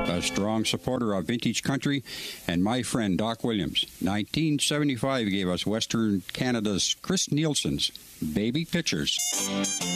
A strong supporter of vintage country, and my friend Doc Williams. 1975 gave us Western Canada's Chris Nielsen's Baby Pictures.